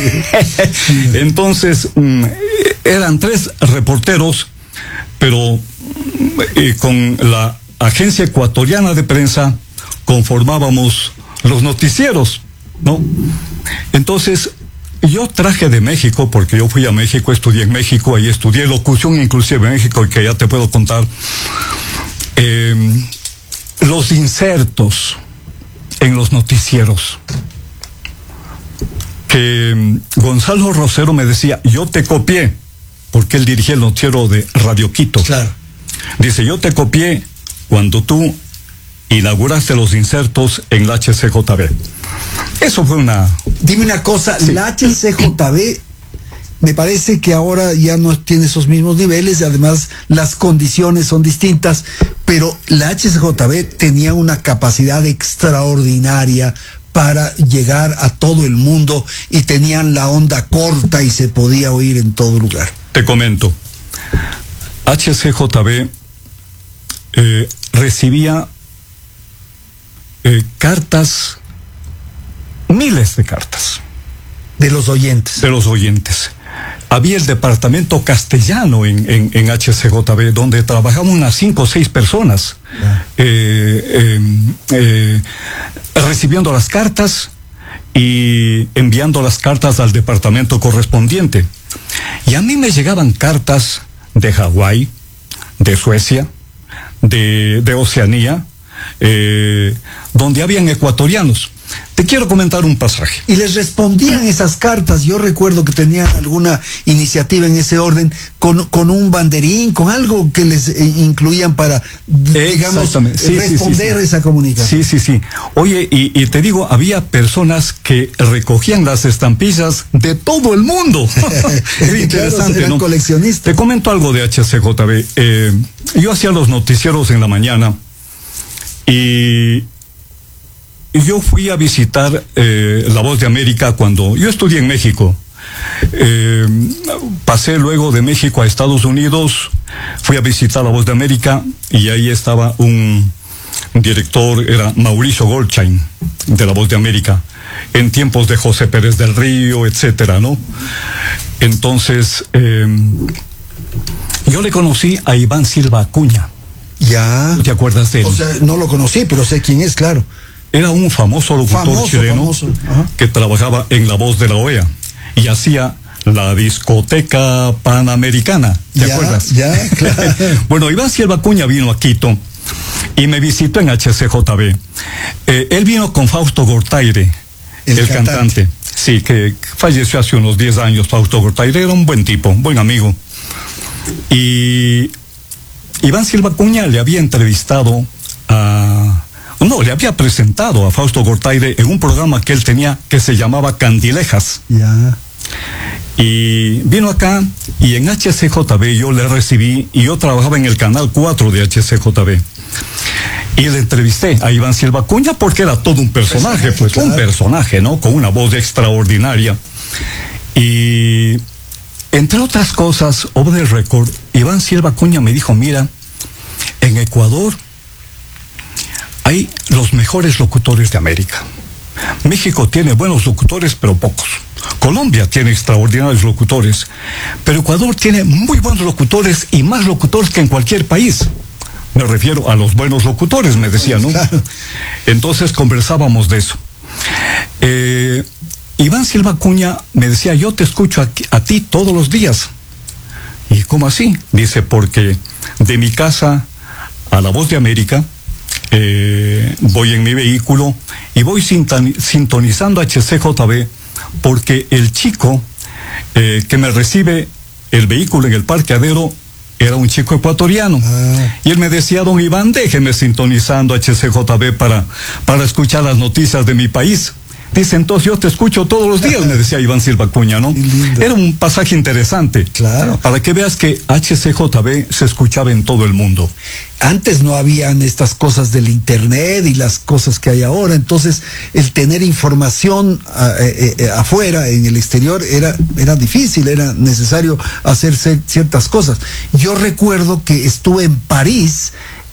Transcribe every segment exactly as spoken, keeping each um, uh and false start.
Entonces, eran tres reporteros, pero eh, con la Agencia Ecuatoriana de Prensa conformábamos los noticieros, ¿no? Entonces, yo traje de México, porque yo fui a México, estudié en México, ahí estudié locución inclusive en México, y que ya te puedo contar, eh, los insertos en los noticieros. Que Gonzalo Rosero me decía, yo te copié, porque él dirigía el noticiero de Radio Quito. Claro. Dice, yo te copié cuando tú inauguraste los insertos en la H C J B. Eso fue una... Dime una cosa, sí. La H C J B me parece que ahora ya no tiene esos mismos niveles, y además las condiciones son distintas, pero la H C J B tenía una capacidad extraordinaria para llegar a todo el mundo, y tenían la onda corta y se podía oír en todo lugar. Te comento, H C J B eh, recibía eh, cartas, miles de cartas. De los oyentes. De los oyentes. Había el departamento castellano en, en, en H C J B, donde trabajaban unas cinco o seis personas, yeah. eh, eh, eh, recibiendo las cartas y enviando las cartas al departamento correspondiente. Y a mí me llegaban cartas de Hawái, de Suecia, de, de Oceanía, eh, donde habían ecuatorianos. Te quiero comentar un pasaje. Y les respondían esas cartas. Yo recuerdo que tenían alguna iniciativa en ese orden, con, con un banderín, con algo que les eh, incluían para, digamos, sí, responder sí, sí, sí. esa comunicación. Sí, sí, sí. Oye, y, y te digo, había personas que recogían las estampillas de todo el mundo. Era interesante, claro, eran ¿no? Coleccionistas. Te comento algo de H C J B. Eh, yo hacía los noticieros en la mañana y... yo fui a visitar eh, La Voz de América cuando yo estudié en México. Eh, pasé luego de México a Estados Unidos, fui a visitar La Voz de América y ahí estaba un director, era Mauricio Goldstein, de La Voz de América, en tiempos de José Pérez del Río, etcétera, ¿no? Entonces, eh, yo le conocí a Iván Silva Acuña. Ya. ¿Te acuerdas de él? O sea, no lo conocí, pero sé quién es, claro. Era un famoso locutor famoso, chileno famoso. que trabajaba en La Voz de la O E A y hacía la discoteca panamericana, ¿te ya, acuerdas? Ya, claro. Bueno, Iván Silva Acuña vino a Quito y me visitó en H C J B. Eh, él vino con Fausto Gortaire, el, el cantante. cantante. Sí, que falleció hace unos diez años. Fausto Gortaire era un buen tipo, un buen amigo. Y Iván Silva Acuña le había entrevistado a... No, le había presentado a Fausto Gortaire en un programa que él tenía que se llamaba Candilejas. Ya. Y vino acá y en H C J B yo le recibí y yo trabajaba en el canal cuatro de H C J B. Y le entrevisté a Iván Silva Acuña porque era todo un personaje, pues claro. Un personaje, ¿no? Con una voz extraordinaria. Y entre otras cosas, off the record, Iván Silva Acuña me dijo, mira, en Ecuador hay los mejores locutores de América. México tiene buenos locutores, pero pocos. Colombia tiene extraordinarios locutores, pero Ecuador tiene muy buenos locutores y más locutores que en cualquier país. Me refiero a los buenos locutores, me decía, ¿no? Entonces conversábamos de eso. Eh, Iván Silva Acuña me decía, yo te escucho a, a ti todos los días. ¿Y cómo así? Dice, porque de mi casa a La Voz de América, Eh, voy en mi vehículo y voy sintonizando H C J B porque el chico eh, que me recibe el vehículo en el parqueadero era un chico ecuatoriano. Ah. Y él me decía, don Iván, déjeme sintonizando H C J B para, para escuchar las noticias de mi país. Dice, entonces yo te escucho todos los días, me decía Iván Silva Acuña, ¿no? Era un pasaje interesante. Claro. Para que veas que H C J B se escuchaba en todo el mundo. Antes no habían estas cosas del internet y las cosas que hay ahora, entonces el tener información a, eh, eh, afuera, en el exterior, era, era difícil, era necesario hacer ciertas cosas. Yo recuerdo que estuve en París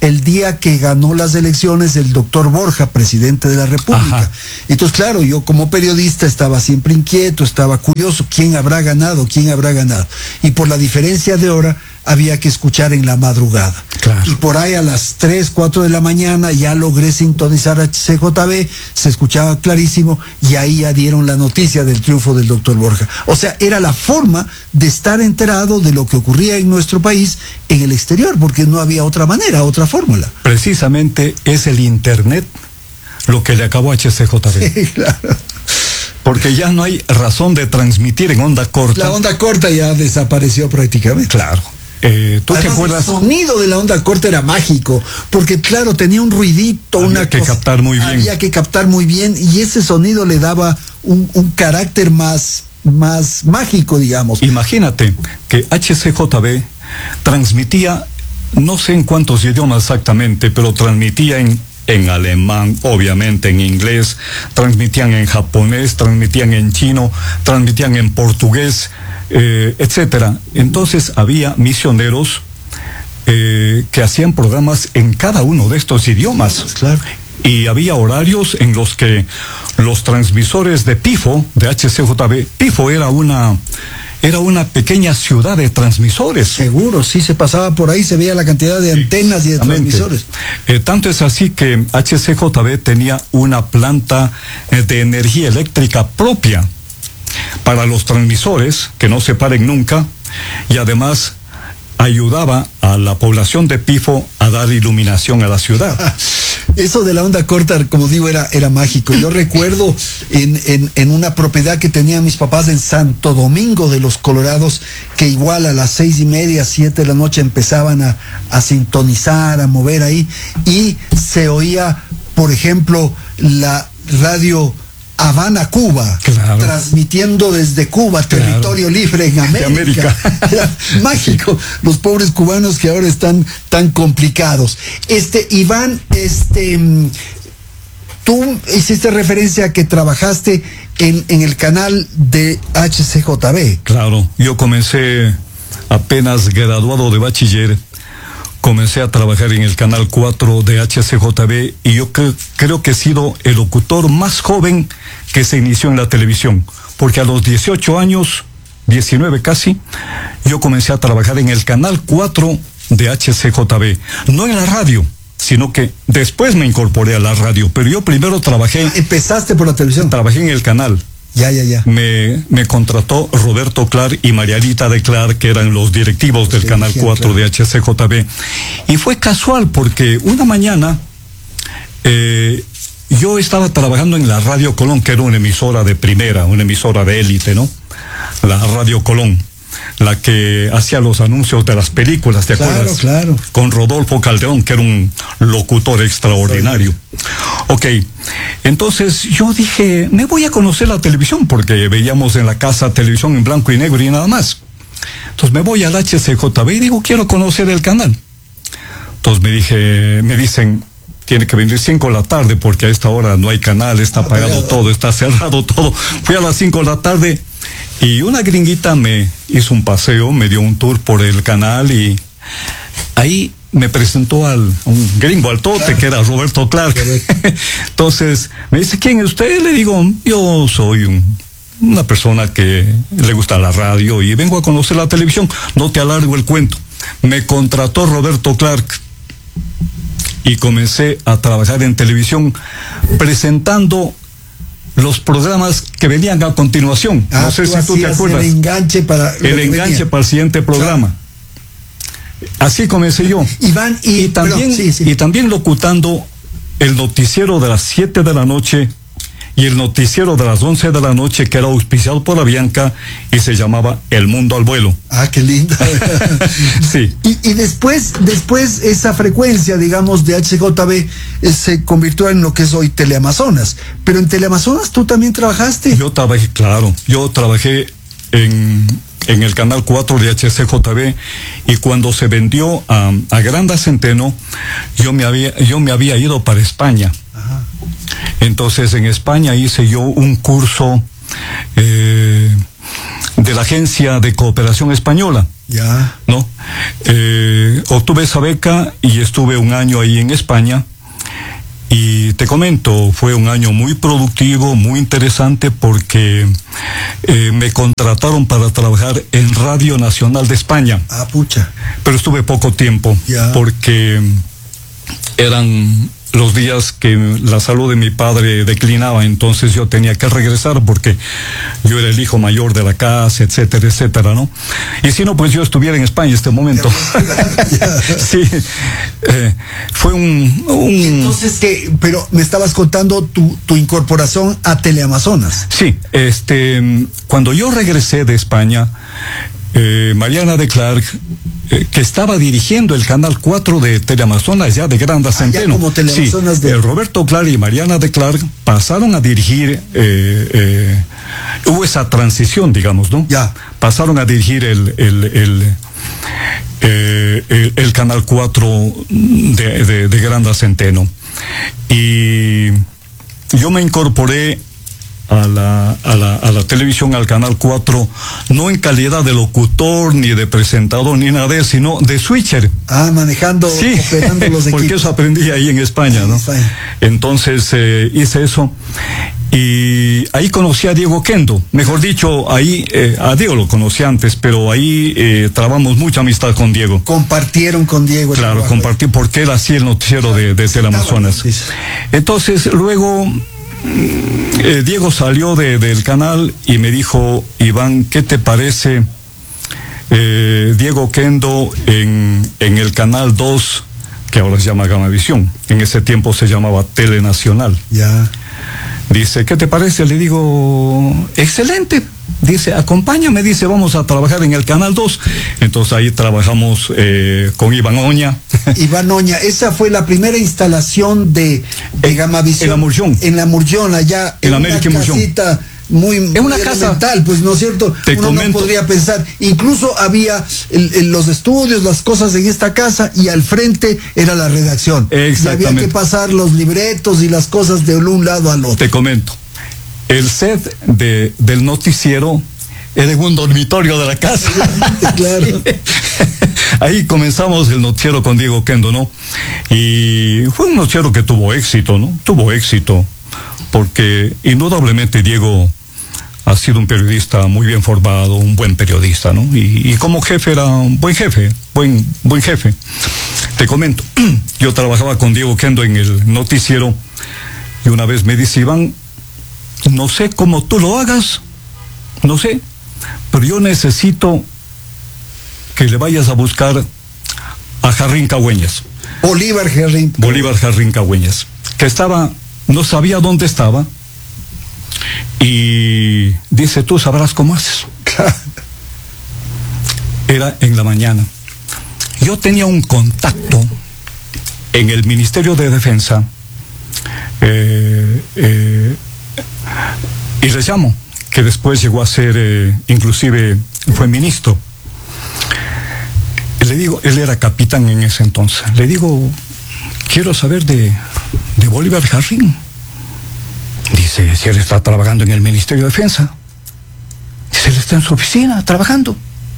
el día que ganó las elecciones el doctor Borja, presidente de la República. Ajá. Entonces, claro, yo como periodista estaba siempre inquieto, estaba curioso, ¿quién habrá ganado? ¿Quién habrá ganado? Y por la diferencia de hora, había que escuchar en la madrugada. Claro. Y por ahí a las tres, cuatro de la mañana ya logré sintonizar H C J B, se escuchaba clarísimo y ahí ya dieron la noticia del triunfo del doctor Borja. O sea, era la forma de estar enterado de lo que ocurría en nuestro país en el exterior, porque no había otra manera, otra fórmula. Precisamente es el Internet lo que le acabó a H C J B. Sí, claro. Porque ya no hay razón de transmitir en onda corta. La onda corta ya desapareció prácticamente. Claro. Eh, ¿Tú Además, te acuerdas? El sonido de la onda corta era mágico, porque claro, tenía un ruidito, había una que cosa, captar muy bien. Había que captar muy bien y ese sonido le daba un, un carácter más, más mágico, digamos. Imagínate que H C J B transmitía, no sé en cuántos idiomas exactamente, pero transmitía en, en alemán, obviamente en inglés, transmitían en japonés, transmitían en chino, transmitían en portugués, Eh, etcétera. Entonces había misioneros eh, que hacían programas en cada uno de estos idiomas. Claro. Y había horarios en los que los transmisores de Pifo, de H C J B, Pifo era una era una pequeña ciudad de transmisores. Seguro, sí, se pasaba por ahí, se veía la cantidad de antenas y de transmisores. Eh, tanto es así que H C J B tenía una planta eh, de energía eléctrica propia para los transmisores, que no se paren nunca, y además ayudaba a la población de Pifo a dar iluminación a la ciudad. Eso de la onda corta, como digo, era, era mágico. Yo recuerdo en, en, en una propiedad que tenían mis papás en Santo Domingo de los Colorados, que igual a las seis y media, siete de la noche empezaban a, a sintonizar, a mover ahí, y se oía, por ejemplo, la radio Habana, Cuba, claro, transmitiendo desde Cuba, claro, territorio libre en América. América. Era mágico, los pobres cubanos que ahora están tan complicados. Este, Iván, este, tú hiciste referencia a que trabajaste en, en el canal de H C J B. Claro, yo comencé apenas graduado de bachiller. Comencé a trabajar en el canal cuatro de H C J B y yo cre creo que he sido el locutor más joven que se inició en la televisión, porque a los dieciocho años, diecinueve casi, yo comencé a trabajar en el canal cuatro de H C J B, no en la radio, sino que después me incorporé a la radio, pero yo primero trabajé... ¿Empezaste por la televisión? Trabajé en el canal. Ya, ya, ya. Me, me contrató Roberto Clark y Marianita de Clark, que eran los directivos del canal cuatro claro. de H C J B. Y fue casual porque una mañana eh, yo estaba trabajando en la Radio Colón, que era una emisora de primera, una emisora de élite, ¿no? La Radio Colón, la que hacía los anuncios de las películas, ¿te claro, acuerdas? Claro, con Rodolfo Calderón, que era un locutor extraordinario. Sí. Ok, entonces yo dije, me voy a conocer la televisión, porque veíamos en la casa televisión en blanco y negro y nada más. Entonces me voy al H C J B y digo, quiero conocer el canal. Entonces me dije, me dicen, tiene que venir cinco de la tarde, porque a esta hora no hay canal, está apagado todo, está cerrado todo. Fui a las cinco de la tarde y una gringuita me hizo un paseo, me dio un tour por el canal y ahí me presentó al un gringo altote, claro, que era Roberto Clark. Entonces me dice, ¿quién es usted? Le digo, yo soy un, una persona que le gusta la radio y vengo a conocer la televisión. No te alargo el cuento. Me contrató Roberto Clark y comencé a trabajar en televisión presentando los programas que venían a continuación. Ah, no sé tú si tú te acuerdas. El enganche para el enganche venía. para el siguiente programa. Claro. Así comencé yo. Iván, y, y también pero, sí, sí. y también locutando el noticiero de las siete de la noche y el noticiero de las once de la noche, que era auspiciado por Avianca y se llamaba El Mundo al Vuelo. Ah, qué lindo. Sí. Y, y después, después esa frecuencia, digamos, de H J B eh, se convirtió en lo que es hoy Teleamazonas. Pero en Teleamazonas tú también trabajaste. Yo trabajé, claro, yo trabajé en, en el canal cuatro de H C J B y cuando se vendió a, a Granda Centeno, yo me había, yo me había ido para España. Ajá. Entonces en España hice yo un curso eh, de la Agencia de Cooperación Española. Ya. ¿No? eh, obtuve esa beca y estuve un año ahí en España. Y te comento, fue un año muy productivo, muy interesante, porque eh, me contrataron para trabajar en Radio Nacional de España. Ah, pucha. Pero estuve poco tiempo, ya. porque eran los días que la salud de mi padre declinaba, entonces yo tenía que regresar porque yo era el hijo mayor de la casa, etcétera, etcétera, ¿no? Y si no, pues yo estuviera en España en este momento. Sí, eh, fue un, un... Entonces, que, pero me estabas contando tu, tu incorporación a Teleamazonas. Sí, este, cuando yo regresé de España, eh, Mariana de Clark, eh, que estaba dirigiendo el canal cuatro de Teleamazonas, ya de Granda Centeno. Como Teleamazonas, sí, de... el Roberto Clark y Mariana de Clark pasaron a dirigir, eh, eh, hubo esa transición, digamos, ¿no? Ya. Pasaron a dirigir el, el, el, eh, el, el canal cuatro de, de, de Granda Centeno. Y yo me incorporé a la, a la, a la televisión, al canal cuatro, no en calidad de locutor, ni de presentador, ni nada de eso, sino de switcher. Ah, manejando, sí, operando los equipos. Porque eso aprendí ahí en España, ¿no? España. Entonces eh, hice eso. Y ahí conocí a Diego Kendo, mejor dicho, ahí, eh, a Diego lo conocí antes, pero ahí eh, trabamos mucha amistad con Diego. Compartieron con Diego. Claro, compartí, porque él hacía el noticiero de, de Teleamazonas. Entonces, luego, eh, Diego salió de, del canal y me dijo, Iván, ¿qué te parece eh, Diego Kendo en, en el canal dos, que ahora se llama Gamavisión? En ese tiempo se llamaba Telenacional. Ya. Dice, ¿qué te parece? Le digo, excelente. Dice, acompáñame, dice, vamos a trabajar en el Canal dos. Entonces ahí trabajamos eh, con Iván Oña. Iván Oña, esa fue la primera instalación de, de Gamavisión. En la Murllón. En la Murllón, allá. En, en la América Murllón. Muy, en una casa, pues no es cierto, te uno comento, no podría pensar, incluso había el, el, los estudios, las cosas en esta casa, y al frente era la redacción. Exactamente. Y había que pasar los libretos y las cosas de un lado al otro. Te comento, el set de, del noticiero era en un dormitorio de la casa. Claro. Sí. Ahí comenzamos el noticiero con Diego Kendo, ¿no? Y fue un noticiero que tuvo éxito, ¿no? Tuvo éxito. Porque indudablemente Diego ha sido un periodista muy bien formado, un buen periodista, ¿no? Y, y como jefe era un buen jefe, buen, buen jefe. Te comento, yo trabajaba con Diego Kendo en el noticiero y una vez me dice, Iván, no sé cómo tú lo hagas, no sé, pero yo necesito que le vayas a buscar a Jarrín Cagüeñas. Bolívar Jarrín. Bolívar Jarrín Cagüeñas, que estaba... No sabía dónde estaba y dice, tú sabrás cómo haces. Era en la mañana. Yo tenía un contacto en el Ministerio de Defensa eh, eh, y les llamo, que después llegó a ser, eh, inclusive fue ministro. Le digo, él era capitán en ese entonces. Le digo, quiero saber de... de Bolívar Jarrín. Dice, si él está trabajando en el Ministerio de Defensa. Dice, él está en su oficina trabajando.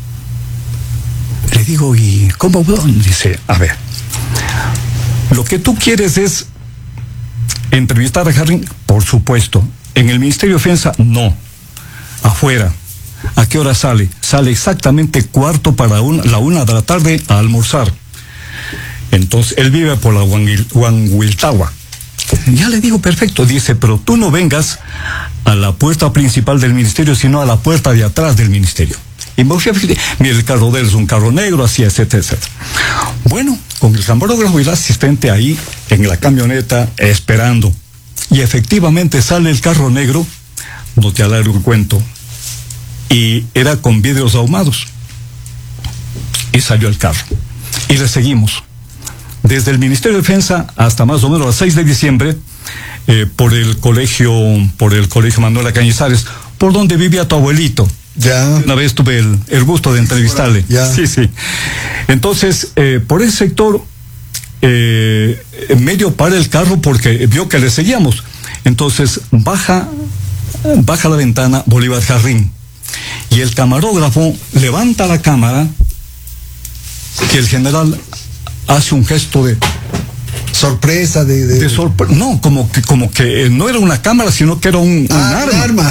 Le digo, ¿y cómo? Dice, a ver, lo que tú quieres es entrevistar a Jarrín, por supuesto. En el Ministerio de Defensa, no. Afuera. ¿A qué hora sale? Sale exactamente cuarto para una, la una de la tarde a almorzar. Entonces, él vive por la Huanhuiltagua. Ya le digo, perfecto. Dice, pero tú no vengas a la puerta principal del ministerio, sino a la puerta de atrás del ministerio. Y me fui a decir, mira, el carro de él es un carro negro, así, etcétera, etcétera. Bueno, con el camarógrafo y el asistente ahí, en la camioneta, esperando. Y efectivamente sale el carro negro, no te alargo el cuento, y era con vidrios ahumados. Y salió el carro. Y le seguimos. Desde el Ministerio de Defensa hasta más o menos las seis de diciembre, eh, por el colegio, por el colegio Manuela Cañizares, por donde vivía tu abuelito. Ya. Una vez tuve el, el gusto de entrevistarle. Ya. Sí, sí. Entonces, eh, por ese sector, eh, medio para el carro porque vio que le seguíamos. Entonces, baja, baja la ventana Bolívar Jarrín. Y el camarógrafo levanta la cámara que el general hace un gesto de sorpresa, de, de... de sorpre no, como que como que no era una cámara, sino que era un, un ah, arma. Un arma.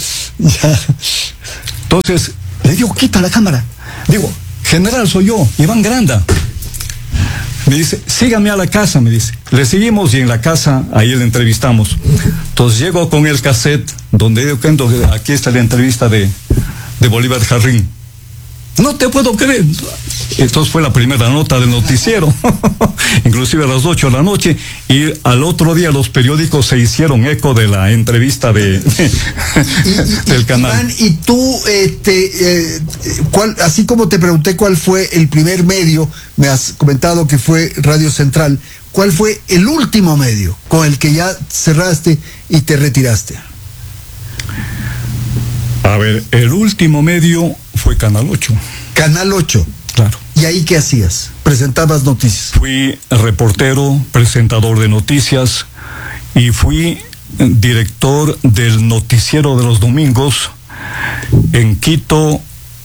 Entonces le digo, quita la cámara. Digo, general, soy yo, Iván Granda. Me dice, sígame a la casa, me dice. Le seguimos y en la casa, ahí le entrevistamos. Entonces llego con el cassette, donde yo cuento, aquí está la entrevista de, de Bolívar Jarrín. No te puedo creer. Entonces fue la primera nota del noticiero, inclusive a las ocho de la noche, y al otro día los periódicos se hicieron eco de la entrevista de, de y, y, del canal. Iván, y tú, este, eh, ¿cuál, así como te pregunté cuál fue el primer medio, me has comentado que fue Radio Central, ¿cuál fue el último medio con el que ya cerraste y te retiraste? A ver, el último medio fue Canal ocho. Canal ocho. Claro. ¿Y ahí qué hacías? ¿Presentabas noticias? Fui reportero, presentador de noticias y fui director del noticiero de los domingos en Quito,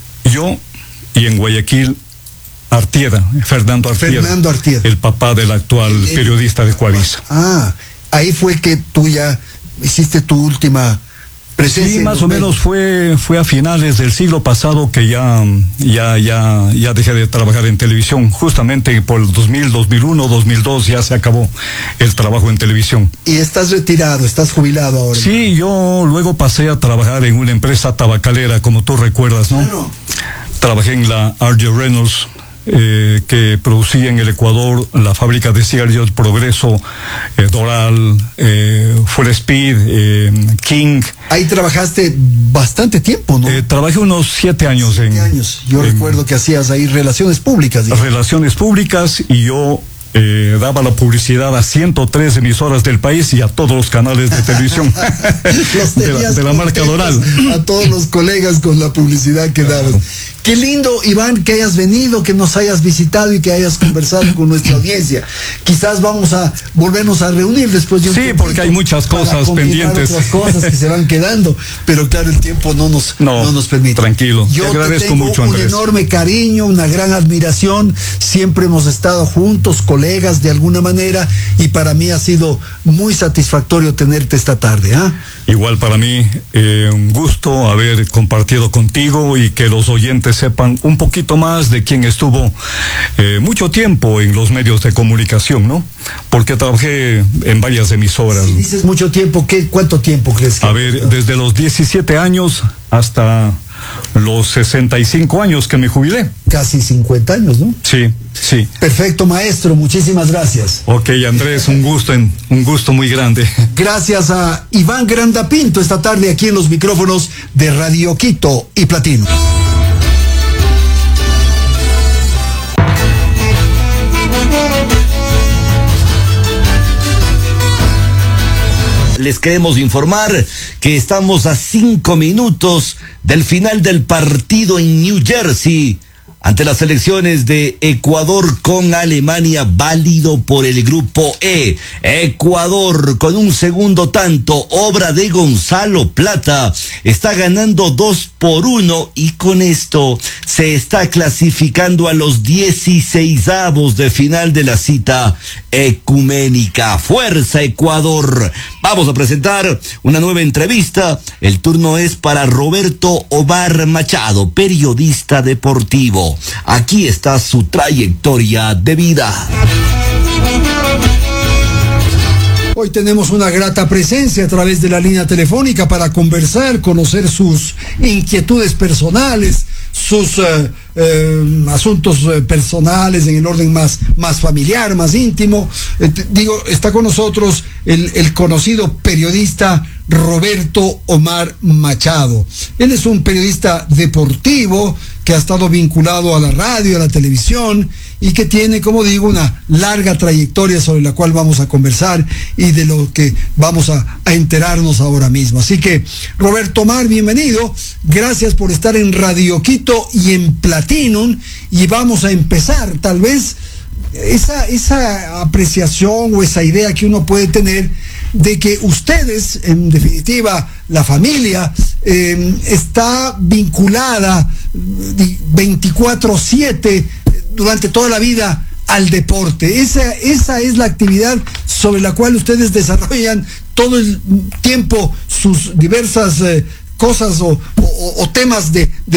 yo, y en Guayaquil, Artieda, Fernando Artieda. Fernando Artieda. El papá del actual el, periodista de Coavisa. Ah, ahí fue que tú ya hiciste tu última... Sí, más o menos fue fue a finales del siglo pasado que ya ya ya ya dejé de trabajar en televisión. Justamente por el dos mil, dos mil uno, dos mil dos ya se acabó el trabajo en televisión. Y estás retirado, estás jubilado ahora. Sí, yo luego pasé a trabajar en una empresa tabacalera, como tú recuerdas, ¿no? Claro. Trabajé en la R J Reynolds. Eh, que producía en el Ecuador la fábrica de cigarrillos Progreso, eh, Doral, eh, Full Speed, eh, King. Ahí trabajaste bastante tiempo, ¿no? Eh, trabajé unos siete años. Siete en, años. Yo en recuerdo que hacías ahí relaciones públicas. Digamos. Relaciones públicas, y yo eh, daba la publicidad a ciento tres emisoras del país y a todos los canales de televisión de, la, de la marca Doral. A todos los colegas con la publicidad que dabas. Claro. Qué lindo, Iván, que hayas venido, que nos hayas visitado y que hayas conversado con nuestra audiencia. Quizás vamos a volvernos a reunir después de un Sí, porque hay muchas cosas pendientes. Otras cosas que se van quedando, pero claro, el tiempo no nos, no, no nos permite. Tranquilo, yo te agradezco te tengo mucho, un Andrés. enorme cariño, una gran admiración. Siempre hemos estado juntos, colegas de alguna manera, y para mí ha sido muy satisfactorio tenerte esta tarde. ¿eh? Igual para mí, eh, un gusto haber compartido contigo y que los oyentes sepan un poquito más de quién estuvo eh, mucho tiempo en los medios de comunicación, ¿no? Porque trabajé en varias emisoras. Si dices mucho tiempo, ¿qué, ¿cuánto tiempo crees que? A ver, desde los diecisiete años hasta los sesenta y cinco años que me jubilé. Casi cincuenta años, ¿no? Sí, sí. Perfecto, maestro, muchísimas gracias. Ok, Andrés, un gusto, en, un gusto muy grande. Gracias a Iván Granda Pinto esta tarde aquí en los micrófonos de Radio Quito y Platino. Les queremos informar que estamos a cinco minutos del final del partido en New Jersey ante las elecciones de Ecuador con Alemania, válido por el grupo E. Ecuador con un segundo tanto, obra de Gonzalo Plata, está ganando dos por uno y con esto se está clasificando a los dieciseisavos de final de la cita ecuménica. ¡Fuerza, Ecuador! Vamos a presentar una nueva entrevista. El turno es para Roberto Omar Machado, periodista deportivo. Aquí está su trayectoria de vida. Hoy tenemos una grata presencia a través de la línea telefónica para conversar, conocer sus inquietudes personales, sus eh, eh, asuntos eh, personales en el orden más, más familiar, más íntimo. Eh, te, digo, está con nosotros el, el conocido periodista Roberto Omar Machado. Él es un periodista deportivo que ha estado vinculado a la radio, a la televisión, y que tiene, como digo, una larga trayectoria sobre la cual vamos a conversar y de lo que vamos a, a enterarnos ahora mismo. Así que, Roberto Omar, bienvenido. Gracias por estar en Radio Quito y en Platinum, y vamos a empezar, tal vez, esa, esa apreciación o esa idea que uno puede tener de que ustedes, en definitiva, la familia, eh, está vinculada veinticuatro siete durante toda la vida al deporte. Esa, esa es la actividad sobre la cual ustedes desarrollan todo el tiempo sus diversas eh, cosas o, o, o temas de, de